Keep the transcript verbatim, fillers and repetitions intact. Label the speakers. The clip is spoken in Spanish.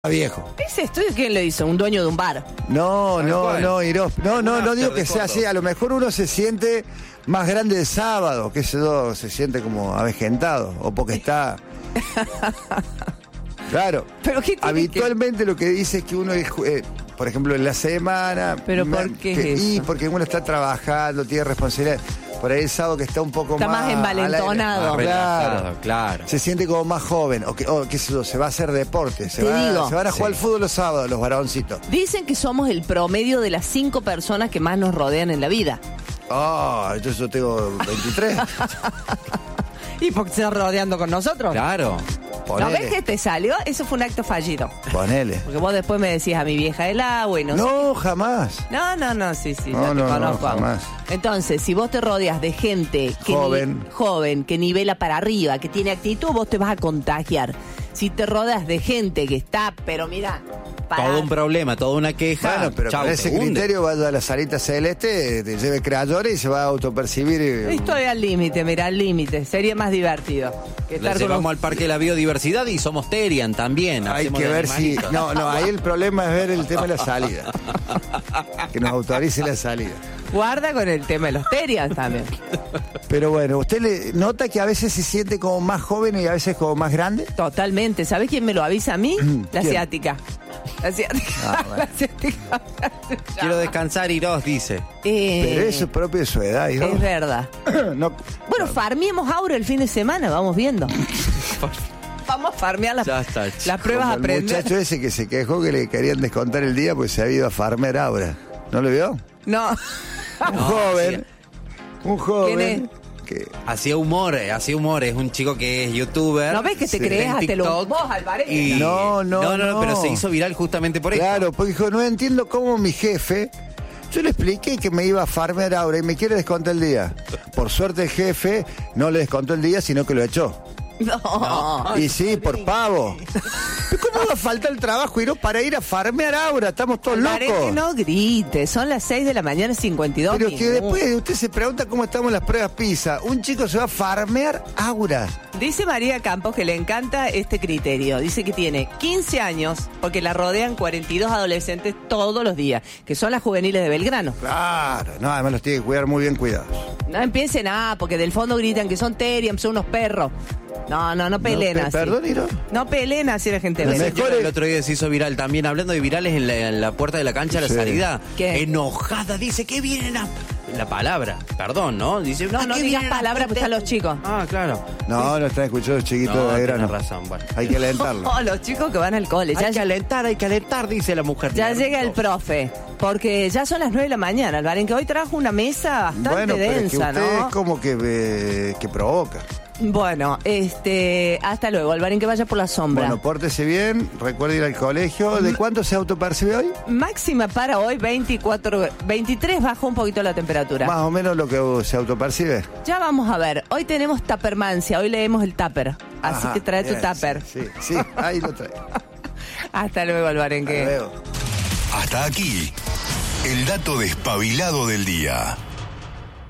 Speaker 1: viejo.
Speaker 2: ¿Ese estudio quién lo hizo? ¿Un dueño de un bar?
Speaker 1: No, no,
Speaker 3: cual.
Speaker 1: no, Irof. No, no,
Speaker 3: Un
Speaker 1: no digo
Speaker 3: after
Speaker 1: que
Speaker 3: de
Speaker 1: sea
Speaker 3: fondo.
Speaker 1: así. A lo mejor uno se siente más grande el sábado, que eso se siente como avejentado, o porque está... Claro.
Speaker 2: ¿Pero qué tiene
Speaker 1: Habitualmente lo que dice es que uno es, eh, por ejemplo, en la semana...
Speaker 2: ¿Pero
Speaker 1: me-
Speaker 2: por qué
Speaker 1: que-
Speaker 2: es
Speaker 1: Y
Speaker 2: eso?
Speaker 1: porque uno está trabajando, tiene responsabilidad. Por ahí el sábado que está un poco
Speaker 2: Está más
Speaker 1: al aire.
Speaker 2: envalentonado.
Speaker 3: Más relajado, claro.
Speaker 1: Se siente como más joven, o que, o qué sé yo, se va a hacer deporte, se,
Speaker 2: Te
Speaker 1: va,
Speaker 2: digo.
Speaker 1: se van a jugar
Speaker 3: Sí.
Speaker 1: al fútbol los sábados, los varoncitos.
Speaker 2: Dicen que somos el promedio de las cinco personas que más nos rodean en la vida.
Speaker 1: Ah, entonces yo tengo veintitrés.
Speaker 2: ¿Y por qué se están rodeando con nosotros?
Speaker 3: Claro.
Speaker 2: ¿No
Speaker 1: Ponele,
Speaker 2: ves que te salió? Eso fue un acto fallido.
Speaker 1: ponele.
Speaker 2: Porque vos después me decías a mi vieja el agua y no, sé.
Speaker 1: No, jamás.
Speaker 2: No, no, no, sí, sí,
Speaker 1: No,
Speaker 2: ya te
Speaker 1: no, no,
Speaker 2: conozco.
Speaker 1: jamás.
Speaker 2: Entonces, si vos te rodeas de gente que
Speaker 1: Joven.
Speaker 2: ni- joven, que nivela para arriba, que tiene actitud, vos te vas a contagiar. Si te rodeas de gente que está, pero mira, para...
Speaker 3: Todo un problema, toda una queja.
Speaker 1: Bueno, pero
Speaker 3: Chau,
Speaker 1: con ese
Speaker 3: te hunde.
Speaker 1: criterio vaya a la salita celeste, te lleve creadores y se va a autopercibir. eh,
Speaker 2: Estoy al límite, mira, al límite. Sería más divertido que
Speaker 3: La
Speaker 2: estar con
Speaker 3: llevamos
Speaker 2: un-
Speaker 3: al Parque de la Biodiversidad y somos Terian también.
Speaker 1: Hay
Speaker 3: hacemos
Speaker 1: que
Speaker 3: de
Speaker 1: ver si...
Speaker 3: animalitos.
Speaker 1: No, no, ahí el problema es ver el tema de la salida. Que nos autorice la salida.
Speaker 2: Guarda con el tema de los terians también.
Speaker 1: Pero bueno, ¿usted le nota que a veces se siente como más joven y a veces como más grande?
Speaker 2: Totalmente. ¿Sabés quién me lo avisa a mí? La
Speaker 1: ¿Quién?
Speaker 2: asiática. La asiática.
Speaker 1: Ah, bueno.
Speaker 2: La asiática.
Speaker 3: Quiero descansar, Iros, dice.
Speaker 2: Eh,
Speaker 1: Pero eso es propio de su edad. ¿no?
Speaker 2: es verdad.
Speaker 1: No,
Speaker 2: Bueno, farmiemos Aura el fin de semana, vamos viendo. Vamos a farmear las,
Speaker 3: Ya está,
Speaker 2: las pruebas
Speaker 1: como
Speaker 2: a
Speaker 1: el
Speaker 2: aprender.
Speaker 1: muchacho ese que se quejó que le querían descontar el día pues se había ido a farmear ahora. ¿No lo vio?
Speaker 2: No.
Speaker 1: Un
Speaker 3: No,
Speaker 1: joven. Un joven.
Speaker 2: ¿Quién
Speaker 1: Que,
Speaker 3: Hacía humor, eh, hacía humor. Es un chico que es youtuber.
Speaker 2: ¿No ves que te
Speaker 1: Sí.
Speaker 2: crees
Speaker 3: en
Speaker 2: hasta lo
Speaker 3: TikTok,
Speaker 2: vos, Alvarez?
Speaker 3: y-
Speaker 1: No, no,
Speaker 3: no, no,
Speaker 1: no.
Speaker 3: pero se hizo viral justamente por eso.
Speaker 1: claro, porque dijo, no entiendo cómo mi jefe... Yo le expliqué que me iba a farmear ahora y me quiere descontar el día. Por suerte el jefe no le descontó el día, sino que lo echó.
Speaker 2: No.
Speaker 1: Y sí, por pavo. ¿Cómo va a faltar el trabajo y no para ir a farmear ahora? Estamos todos
Speaker 2: Alvarez,
Speaker 1: locos.
Speaker 2: que no grites, son las seis de la mañana, cincuenta y dos
Speaker 1: Pero que
Speaker 2: minutos.
Speaker 1: después usted se pregunta cómo estamos en las pruebas PISA. Un chico se va a farmear aura.
Speaker 2: Dice María Campos que le encanta este criterio. Dice que tiene quince años porque la rodean cuarenta y dos adolescentes todos los días, que son las juveniles de Belgrano.
Speaker 1: Claro, no, además los tiene que cuidar muy bien cuidados.
Speaker 2: No empiecen, ah, porque del fondo gritan que son terians, son unos perros. No, no, no peleen
Speaker 1: No, pe-
Speaker 2: así.
Speaker 1: perdón, Iro.
Speaker 2: No peleen así la gente.
Speaker 1: Lo
Speaker 2: ve.
Speaker 1: mejor
Speaker 3: Señora,
Speaker 1: es-
Speaker 3: el otro día se hizo viral también, hablando de virales en la, en la puerta de la cancha de la
Speaker 1: Sí.
Speaker 3: salida.
Speaker 2: ¿Qué?
Speaker 3: Enojada, dice que vienen a... La palabra, perdón, ¿no? Dice, no,
Speaker 2: No, no
Speaker 3: que
Speaker 2: digas
Speaker 3: vienen a
Speaker 2: palabras porque están los chicos.
Speaker 3: Ah, claro.
Speaker 1: No, no están escuchando los chiquitos
Speaker 3: No,
Speaker 1: de
Speaker 3: tiene
Speaker 1: grano.
Speaker 3: razón, bueno.
Speaker 1: Hay que alentarlo.
Speaker 2: Oh, los chicos que van al cole. Ya,
Speaker 3: Hay que alentar, hay que alentar, dice la mujer.
Speaker 2: ya
Speaker 3: Tiene
Speaker 2: llega el
Speaker 3: razón.
Speaker 2: profe. Porque ya son las nueve de la mañana, Alvaren, que hoy trajo una mesa bastante
Speaker 1: Bueno, pero es que
Speaker 2: densa,
Speaker 1: usted
Speaker 2: ¿no?
Speaker 1: es como que, eh, que provoca.
Speaker 2: Bueno, este, hasta luego, Alvaren, que vaya por la sombra.
Speaker 1: Bueno, pórtese bien, recuerde ir al colegio. ¿De cuánto se autopercibe hoy?
Speaker 2: Máxima para hoy, veinticuatro, veintitrés, bajó un poquito la temperatura.
Speaker 1: Más o menos lo que se autopercibe.
Speaker 2: Ya vamos a ver, hoy tenemos tapermancia, hoy leemos el tupper, así
Speaker 1: Ajá,
Speaker 2: que trae tu
Speaker 1: bien,
Speaker 2: tupper.
Speaker 1: Sí, sí, sí, ahí lo trae.
Speaker 2: Hasta luego, Alvaren, que...
Speaker 1: Hasta luego.
Speaker 4: Hasta aquí, el dato despabilado del día.